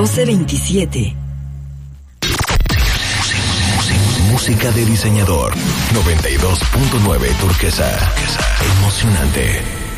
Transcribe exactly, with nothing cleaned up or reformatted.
doce veintisiete. Música de diseñador. noventa y dos punto nueve Turquesa. Emocionante.